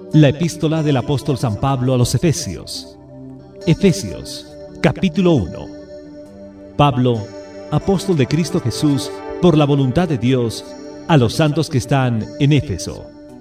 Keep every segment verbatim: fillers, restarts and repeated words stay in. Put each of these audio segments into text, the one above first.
La epístola del apóstol San Pablo a los Efesios. Efesios, capítulo uno. Pablo, apóstol de Cristo Jesús, por la voluntad de Dios, a los santos que están en Éfeso,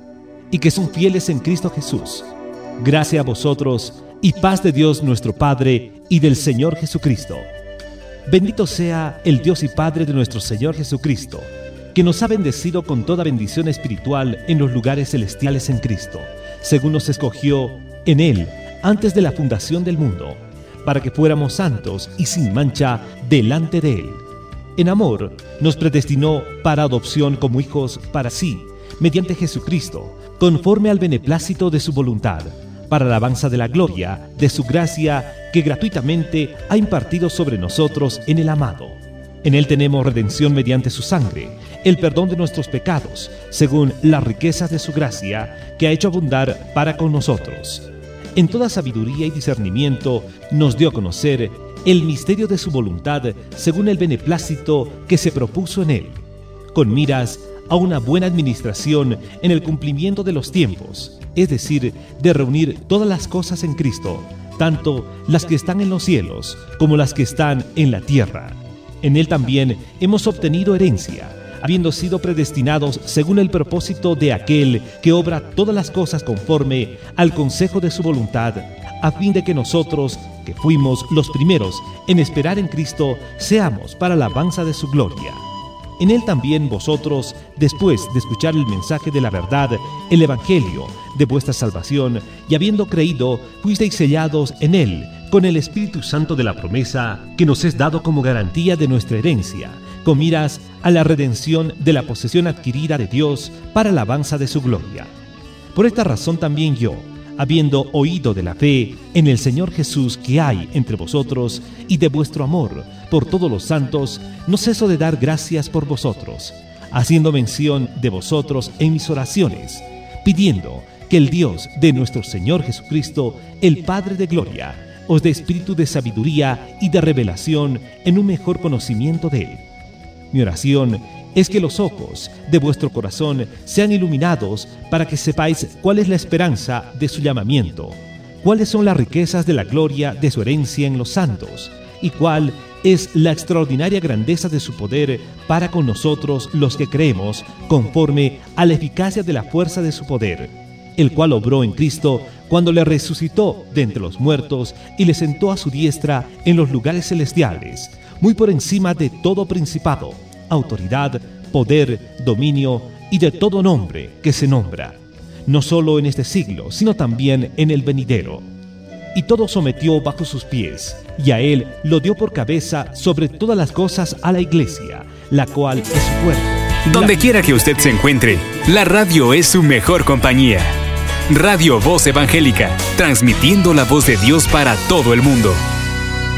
y que son fieles en Cristo Jesús. Gracia a vosotros y paz de Dios nuestro Padre y del Señor Jesucristo. Bendito sea el Dios y Padre de nuestro Señor Jesucristo, que nos ha bendecido con toda bendición espiritual en los lugares celestiales en Cristo, según nos escogió en Él antes de la fundación del mundo, para que fuéramos santos y sin mancha delante de Él. En amor nos predestinó para adopción como hijos para sí, mediante Jesucristo, conforme al beneplácito de su voluntad, para alabanza de la gloria de su gracia que gratuitamente ha impartido sobre nosotros en el amado. En Él tenemos redención mediante su sangre, el perdón de nuestros pecados, según las riquezas de su gracia, que ha hecho abundar para con nosotros. En toda sabiduría y discernimiento nos dio a conocer el misterio de su voluntad, según el beneplácito que se propuso en Él, con miras a una buena administración en el cumplimiento de los tiempos, es decir, de reunir todas las cosas en Cristo, tanto las que están en los cielos como las que están en la tierra. En Él también hemos obtenido herencia, habiendo sido predestinados según el propósito de aquel que obra todas las cosas conforme al consejo de su voluntad, a fin de que nosotros, que fuimos los primeros en esperar en Cristo, seamos para la alabanza de su gloria. En Él también vosotros, después de escuchar el mensaje de la verdad, el evangelio de vuestra salvación, y habiendo creído, fuisteis sellados en Él, con el Espíritu Santo de la promesa, que nos es dado como garantía de nuestra herencia, con miras a la redención de la posesión adquirida de Dios para la alabanza de su gloria. Por esta razón también yo, habiendo oído de la fe en el Señor Jesús que hay entre vosotros y de vuestro amor por todos los santos, no ceso de dar gracias por vosotros, haciendo mención de vosotros en mis oraciones, pidiendo que el Dios de nuestro Señor Jesucristo, el Padre de gloria, os dé espíritu de sabiduría y de revelación en un mejor conocimiento de Él. Mi oración es que los ojos de vuestro corazón sean iluminados para que sepáis cuál es la esperanza de su llamamiento, cuáles son las riquezas de la gloria de su herencia en los santos, y cuál es la extraordinaria grandeza de su poder para con nosotros los que creemos, conforme a la eficacia de la fuerza de su poder, el cual obró en Cristo cuando le resucitó de entre los muertos y le sentó a su diestra en los lugares celestiales, muy por encima de todo principado, autoridad, poder, dominio y de todo nombre que se nombra, no solo en este siglo, sino también en el venidero. Y todo sometió bajo sus pies, y a Él lo dio por cabeza sobre todas las cosas a la Iglesia, la cual es su cuerpo. Donde quiera que usted se encuentre, la radio es su mejor compañía. Radio Voz Evangélica, transmitiendo la voz de Dios para todo el mundo.